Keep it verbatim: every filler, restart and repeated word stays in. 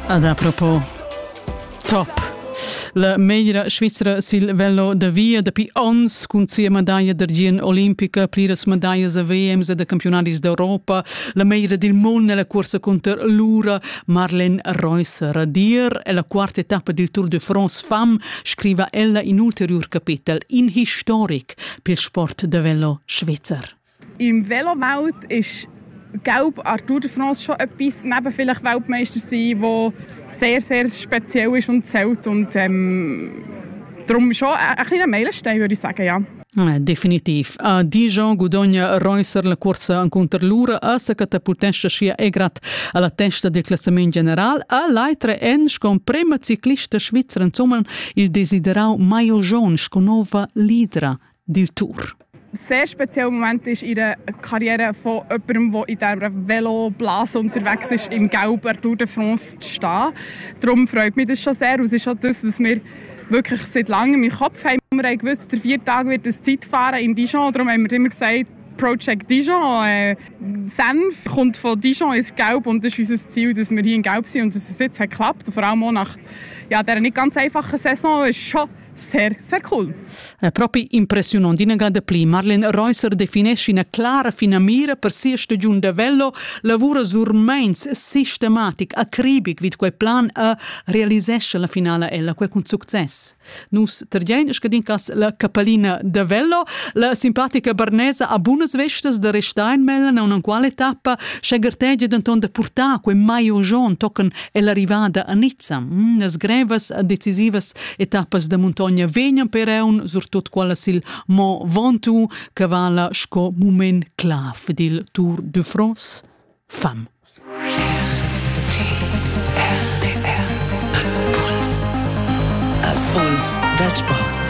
Ad a propos, top. La meglera svizzera sil vello da via da pi ons cun sia medaglia d'argien olimpica, pliras medaglias a V Ms e da campionatis d'Europa, la meglera del mond nella corsa contro l'Ura, Marlene Reusser. A dir è la quarta etapa del Tour de France Femme, scriva ella in ulterior capitel, in historic pel sport da vello svizzer. Im Velowelt ist Gelb an der Tour de France schon etwas, neben vielleicht Weltmeister sein, wo sehr, sehr speziell ist und zählt. Und ähm, darum schon ein, ein kleiner Meilenstein, würde ich sagen, ja. Eh, definitiv. A Dijon Guadagna Reusser la corsa contro l'Ura a sa catapultesca scia e grat alla testa del classament general a l'altra ens con prima ciclista svizzera insomma il desiderau Maillot jaune con nova Lidra del Tour. Ein sehr spezieller Moment ist in der Karriere von jemandem, der in dieser Veloblase unterwegs ist, in Gelb an Tour de France zu stehen. Darum freut mich das schon sehr. Und es ist auch das, was wir wirklich seit langem im Kopf haben. Wir haben gewusst, der vier Tage wird es Zeitfahren in Dijon. Darum haben wir immer gesagt, Project Dijon. Äh, Senf kommt von Dijon ins Gelb und das ist unser Ziel, dass wir hier in Gelb sind und dass es jetzt hat geklappt. Und vor allem auch nach ja, dieser nicht ganz einfachen Saison ist schon sehr, sehr cool. È proprio impressionante. In gada pli, Marlene Reusser definisce una clara fina mira per sia stagione da vello, lavora surmeins sistematic, acribic, vid quel plan a realisesce la finale ella, quel con success. Nus tergien scadincas la capellina da vello, la simpatica barnesa a buonas vestes da restain mella na una quale tappa, scegertegge d'anton da portar quel maillot jaune tocken e l'arrivada a Nizza. Mm, las grevas decisivas etappas da montagna vegnan per eun, surtot quella sil Mont Ventoux, che vala sco moment clav del Tour de France Femme. R T R, a puls, a puls del sport.